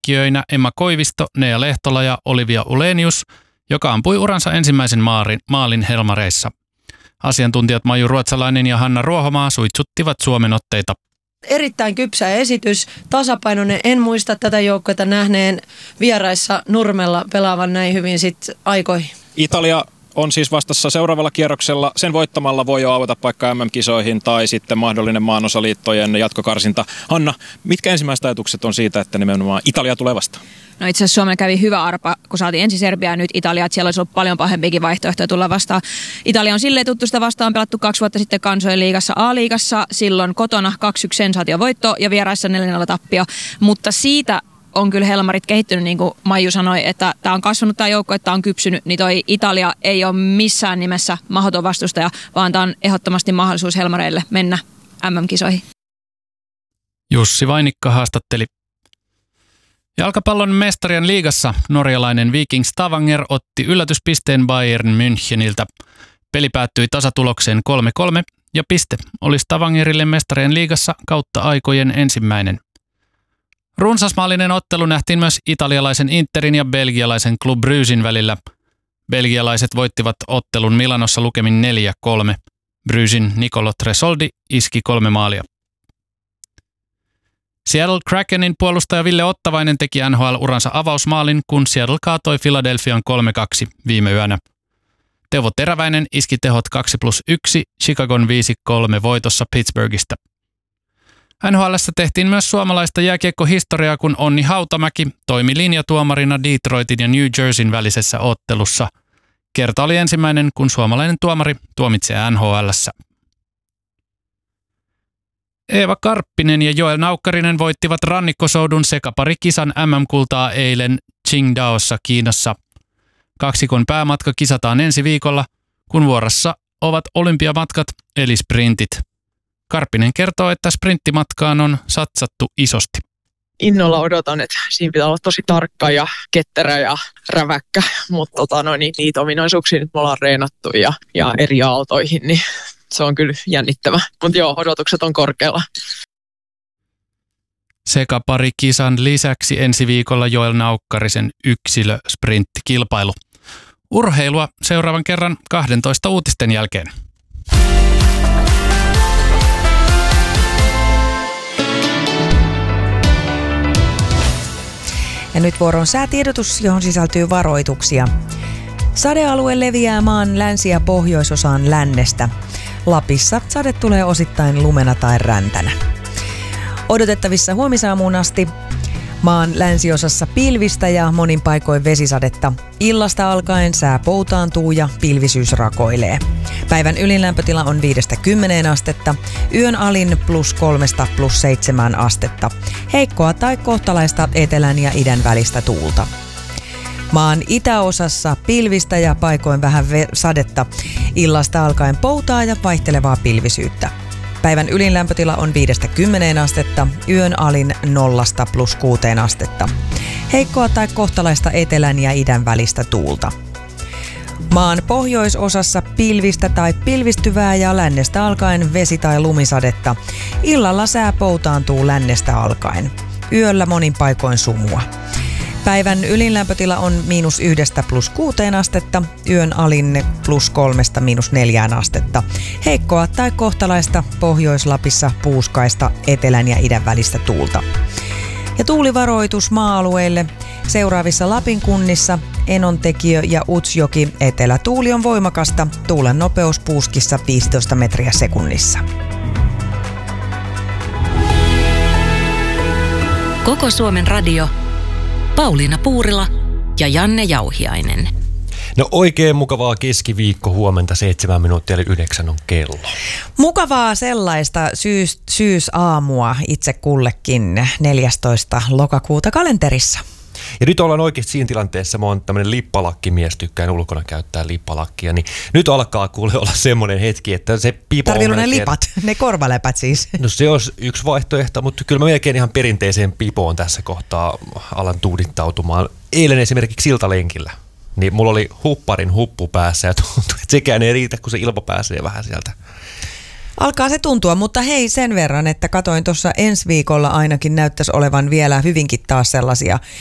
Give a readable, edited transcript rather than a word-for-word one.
tekijöinä Emma Koivisto, Nea Lehtola ja Olivia Ulenius, joka ampui uransa ensimmäisen maalin Helmareissa. Asiantuntijat Maju Ruotsalainen ja Hanna Ruohomaa suitsuttivat Suomen otteita. Erittäin kypsä esitys, tasapainoinen. En muista tätä joukkuetta nähneen vieraissa Nurmella pelaavan näin hyvin aikoihin. Italia on siis vastassa seuraavalla kierroksella. Sen voittamalla voi jo avata paikka MM-kisoihin tai sitten mahdollinen maanosaliittojen jatkokarsinta. Hanna, mitkä ensimmäiset ajatukset on siitä, että nimenomaan Italia tulee vastaan? No itse asiassa Suomella kävi hyvä arpa, kun saatiin ensin Serbia ja nyt Italia, että siellä olisi ollut paljon pahempiakin vaihtoehtoja tulla vastaan. Italia on silleen tuttu, sitä vastaan pelattu 2 vuotta sitten kansojen liigassa A-liigassa, silloin kotona 2-1 sensaatiovoitto ja vieraissa 4-0 tappio, mutta siitä on kyllä Helmarit kehittynyt, niin kuin Maiju sanoi, että tämä on kasvanut tämä joukko, että tämä on kypsynyt, niin toi Italia ei ole missään nimessä mahdoton vastustaja, vaan tämä on ehdottomasti mahdollisuus Helmareille mennä MM-kisoihin. Jussi Vainikka haastatteli. Jalkapallon mestarien liigassa norjalainen Viking Stavanger otti yllätyspisteen Bayern Müncheniltä. Peli päättyi tasatulokseen 3-3 ja piste oli Stavangerille mestarien liigassa kautta aikojen ensimmäinen. Runsasmaallinen ottelu nähtiin myös italialaisen Interin ja belgialaisen Club Bruggen välillä. Belgialaiset voittivat ottelun Milanossa lukemin 4-3. Bruggen Nicolo Tresoldi iski 3 maalia. Seattle Krakenin puolustaja Ville Ottavainen teki NHL-uransa avausmaalin, kun Seattle kaatoi Philadelphian 3-2 viime yönä. Teuvo Teräväinen iski tehot 2+1 Chicagon 5-3 voitossa Pittsburghista. NHL:ssä tehtiin myös suomalaista jääkiekkohistoriaa, kun Onni Hautamäki toimi linjatuomarina Detroitin ja New Jerseyn välisessä ottelussa. Kerta oli ensimmäinen, kun suomalainen tuomari tuomitsee NHL:ssä. Eeva Karppinen ja Joel Naukkarinen voittivat rannikkosoudun sekaparikisan MM-kultaa eilen Qingdaossa Kiinassa. Kaksikon päämatka kisataan ensi viikolla, kun vuorossa ovat olympiamatkat eli sprintit. Karppinen kertoo, että sprinttimatkaan on satsattu isosti. Innolla odotan, että siinä pitää olla tosi tarkka ja ketterä ja räväkkä, mutta niitä ominaisuuksia nyt me ollaan reenattu ja eri aaltoihin, niin se on kyllä jännittävä. Mutta joo, odotukset on korkealla. Sekaparikisan lisäksi ensi viikolla Joel Naukkarisen yksilösprinttikilpailu. Urheilua seuraavan kerran 12 uutisten jälkeen. Ja nyt vuoroon säätiedotus, johon sisältyy varoituksia. Sadealue leviää maan länsi- ja pohjoisosaan lännestä. Lapissa sade tulee osittain lumena tai räntänä. Odotettavissa huomisaamuun asti maan länsiosassa pilvistä ja monin paikoin vesisadetta. Illasta alkaen sää poutaantuu ja pilvisyys rakoilee. Päivän ylinlämpötila on 5-10 astetta, yön alin +3 + 7 astetta. Heikkoa tai kohtalaista etelän ja idän välistä tuulta. Maan itäosassa pilvistä ja paikoin vähän sadetta. Illasta alkaen poutaa ja vaihtelevaa pilvisyyttä. Päivän ylinlämpötila on 5-10 astetta, yön alin 0 + 6 astetta. Heikkoa tai kohtalaista etelän ja idän välistä tuulta. Maan pohjoisosassa pilvistä tai pilvistyvää ja lännestä alkaen vesi- tai lumisadetta. Illalla sää poutaantuu lännestä alkaen. Yöllä monin paikoin sumua. Päivän ylinlämpötila on -1 + 6 astetta, yön alin +3 - 4 astetta. Heikkoa tai kohtalaista Pohjois-Lapissa puuskaista etelän ja idän välistä tuulta. Ja tuulivaroitus maa-alueille seuraavissa Lapin kunnissa Enontekiö ja Utsjoki. Etelätuuli on voimakasta, tuulen nopeus puuskissa 15 metriä sekunnissa. Koko Suomen radio. Pauliina Puurila ja Janne Jauhiainen. No oikein mukavaa keskiviikko huomenta, 7 minuuttia eli 9 on kello. Mukavaa sellaista syysaamua itse kullekin 14. lokakuuta kalenterissa. Ja nyt ollaan oikeasti siinä tilanteessa, mä oon tämmönen lippalakkimies, tykkään ulkona käyttää lippalakkia, niin nyt alkaa kuule olla semmoinen hetki, että se pipa on melkein... ne lipat, ne korvaläpät siis. No se olisi yksi vaihtoehto, mutta kyllä mä melkein ihan perinteiseen pipoon tässä kohtaa alan tuudittautumaan. Eilen esimerkiksi siltalenkillä, niin mulla oli hupparin huppu päässä ja tuntui, että sekään ei riitä, kun se ilma pääsee vähän sieltä Alkaa se tuntua, mutta hei sen verran, että katoin tuossa ensi viikolla ainakin näyttäisi olevan vielä hyvinkin taas sellaisia